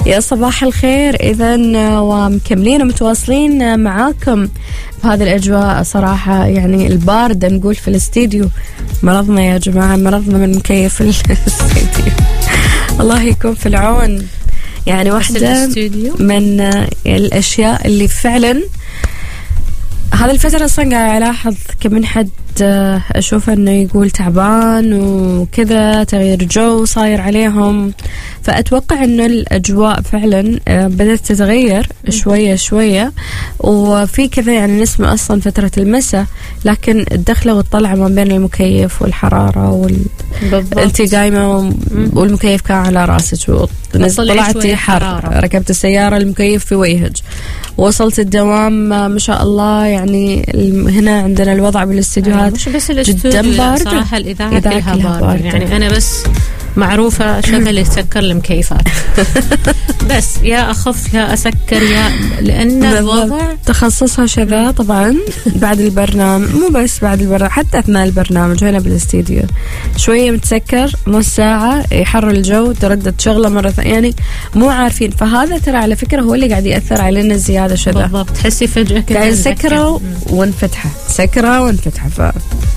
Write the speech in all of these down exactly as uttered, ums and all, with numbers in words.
يا صباح الخير. إذن ومكملين ومتواصلين معاكم بهذه الأجواء صراحة، يعني الباردة نقول في الاستديو. مرضنا يا جماعة، مرضنا من مكيف الاستديو. الله يكون في العون. يعني واحدة من الأشياء اللي فعلا هذه الفترة أصلا قاعد ألاحظ كم من حد أشوف أنه يقول تعبان وكذا، تغيير جو صاير عليهم. فأتوقع أنه الأجواء فعلا بدأت تتغير شوية شوية، وفي كذا يعني نسمع أصلا فترة المساء، لكن الدخلة والطلعة ما بين المكيف والحرارة وال... أنت قايمة والمكيف كان على راسك، طلعتي حر، ركبت السيارة المكيف في وجهك، وصلت الدوام ما شاء الله. يعني هنا عندنا الوضع بالاستديوهات مش بس الاستوديو صراحة، الإذاعة كلها بارد. يعني أنا بس معروفة شغل يسكر المكيفات بس يا أخف يا أسكر يا لأن الوضع تخصصها شذا. طبعا بعد البرنامج، مو بس بعد البرنامج، حتى أثناء البرنامج هنا بالاستديو شوية متسكر، نص ساعة يحر الجو، تردد شغلة مرة ثانية، يعني مو عارفين. فهذا ترى على فكرة هو اللي قاعد يأثر علينا زيادة شذا. بالضبط، تحسي فجأة كده قاعد سكرة ونفتحة، سكرة ونفتحة. ف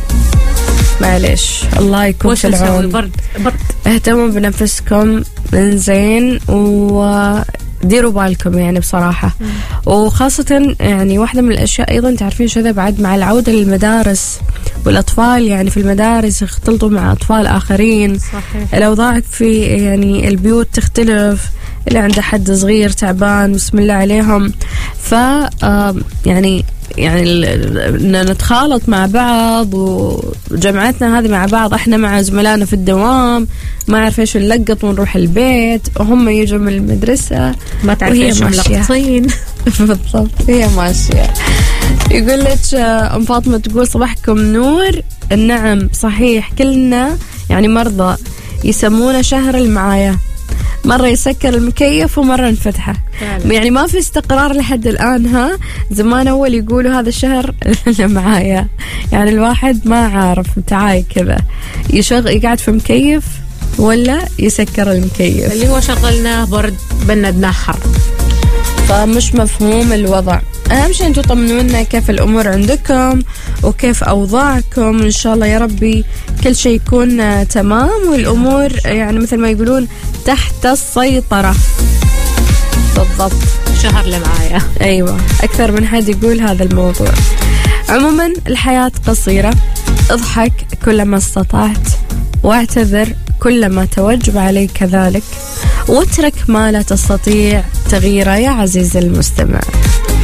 معلش الله يكون في العون. برد برد. اهتموا بنفسكم من زين وديروا بالكم يعني بصراحة. مم. وخاصة يعني واحدة من الأشياء أيضا تعرفين شذا بعد مع العودة للمدارس والأطفال، يعني في المدارس يختلطوا مع أطفال آخرين. صحيح. الأوضاع في يعني البيوت تختلف، اللي عنده حد صغير تعبان بسم الله عليهم. ف يعني يعني نتخالط مع بعض، وجمعتنا هذه مع بعض، احنا مع زملائنا في الدوام ما اعرف ايش نلقط ونروح البيت، وهم يجوا من المدرسة ما تعرف ايش ملقطين. بالضبط، هي ماشية. يقول لك ام فاطمة تقول صباحكم نور. النعم صحيح، كلنا يعني مرضى، يسمونه شهر المعايا، مرة يسكر المكيف ومرة نفتحه. يعني ما في استقرار لحد الآن. ها زمان أول يقولوا هذا الشهر معايا، يعني الواحد ما عارف متعاي كذا، يشغل يقعد في مكيف ولا يسكر المكيف اللي هو شغلناه برد بندناه حر. فمش مفهوم الوضع. أهم شيء أنتوا طمنونا كيف الأمور عندكم وكيف أوضاعكم. إن شاء الله يا ربي كل شيء يكون تمام، والأمور يعني مثل ما يقولون تحت السيطرة. بالضبط، شهر لمعايا. أيوة، أكثر من حد يقول هذا الموضوع. عموما الحياة قصيرة، اضحك كلما استطعت، واعتذر كلما توجب عليك كذلك، واترك ما لا تستطيع تغييره يا عزيزي المستمع.